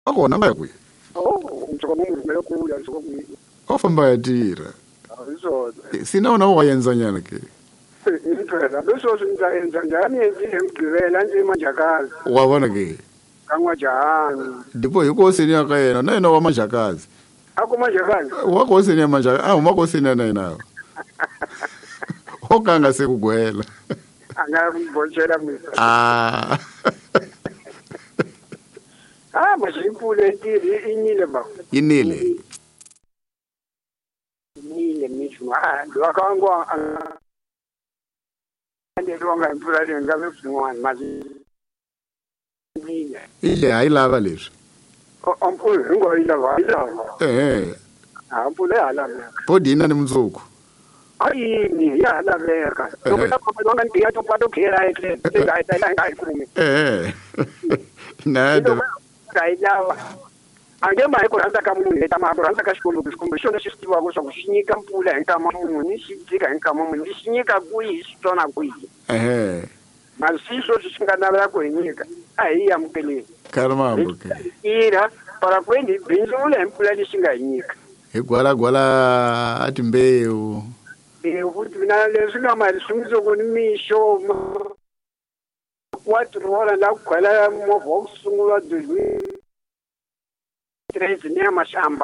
Akona ngakwi. Ngicabanga ngivela kuya ngicabanga Ofamba yatira. izona. Sinaona wayenza nyana ke. Phela bese senza njani ngigqibela nje manjakazi. Wabona ke. Kangwajahani. Ndipo yikosini yaka yena na yena wa majakazi. Ako manjakazi. Wakosini ya majakazi. Umakosini ya nayo. Okanga sekugwela. Angabotshela mina. Masimpule etiri inile ba. Inile. Inile misho. Wakangwa ande longa impula le ngabe fungwana masi. Ile ayilava leswi. Ampule ngoyilava. Ampule ala. Podina ni mtsuku. Ayini ya la veka. Nobela khona ngiya topato khela ekle. Ngayikhulumi. Nada. Ngayilava. Angema iko randa kamu leta ma randa ka xikolo xikombe xona xi sitiwa ku swa ku xinyika mpfula hi nkama muni xi dzika hi nkama muni xi nyika kwihi xi tsona kwihi. Masiso xi nga navela ku hi nyika a hi yi amukeleni. Karmambo ke. Ira para kwendi bindzu le mpfula lexi nga hi nyika. Hi gwala a timbewu. Futhi mina leswi nga mali sungisa ku ni mixo 4 horas la kwela movha wo sungula dizwi 3 ni mashamba.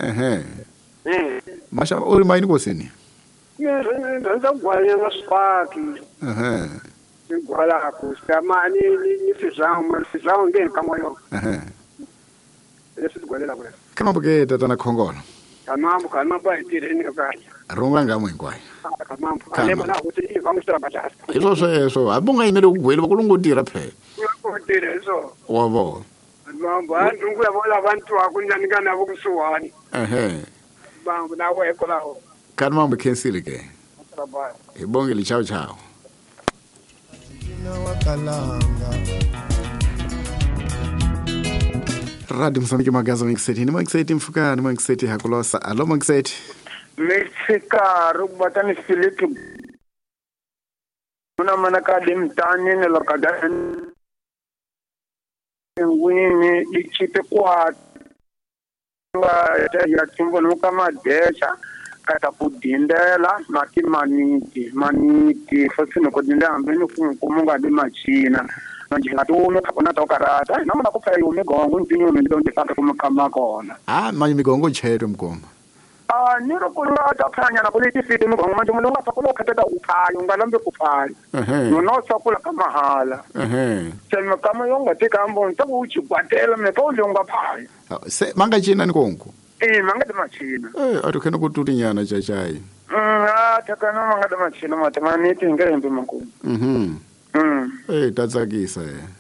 Mashamba uri mayini kosini. Ndanza gwala na spaki. Gwala ku samani ni fizao ngeni kama yo. Leswi gwalela kwa. Kama buke tata khongolo. Kama ba itireni kaya. Ronga ngamo hinkwayo. Kama na uthi vamsira batasa. Eso abunga imele ukugwela bakulungutira phela. Ukutira eso. Wabo. Abantu ngiyabona abantu akunyani kana bokusuwani. Bambu nawe ekolaho. Karmambo kensile ke. Ibongile chao. Radio Msambiki magazo mixeti ni mixeti mfukani mixeti hakulosa alo mixeti Mexica rubatani filitu una manaka dimtani ne lokada ngwini dichite kwa ya timbo kama desha kata kudindela maniti fasino kudindela ambeni kumunga di machina manje ngatume khona tokarata noma kuphela umigongo impinyo ndo ndifaka kumakama kona manje migongo cheto mgoma niro kulata phanya na kuliti fiti migongo manje umuntu ungafakulo khatata uphayo ungalambe kuphayo nonosa kula kamahala selma kama yonga tikambo ntaku uchigwatela mepoli ungaphayo se manga china nkongo manga machina atukena kututi nyana chachai takana manga machina matemaniti ngembe makulu tatsakisa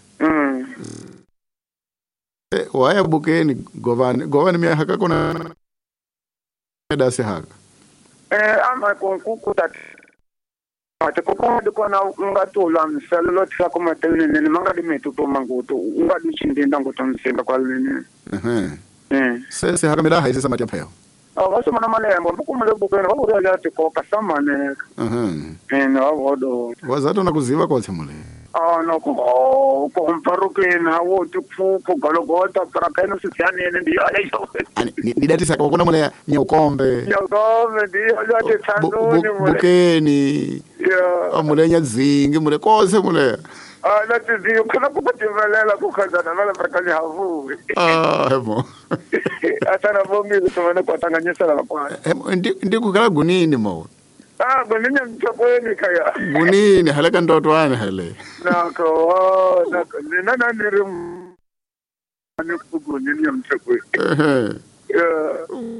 waya bukeni govani miya haka kona dasi haka ama kukuta mate kokode kona ungatula mselo tsa komatele manga dimetu to mangoto ungadichinda ngoto msenga kwalene se haka mira haisi sama tyapheo waso mana malembo bukumule bukeni waburi ya tikoka samane wabodo wazato na kuziva kwa tsemule no ko mparuken hawo tuku gologota para kana sisiane ndi ayo ni dati saka kuna mule nyokombe ndi ayo tsandoni mule bukeni mule nyazingi mule kose mule na tizi kuna kupativalela kukazana wala prakali havu hemo atana bombi tumene kwa tanganyisa la kwa ndi kukala gunini mo gunini mchokweni kaya gunini halaka ndoto wane hale nako nana nirim ani kugunini mchokweni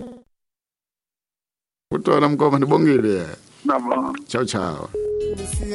utona mkoma nibongile nama chao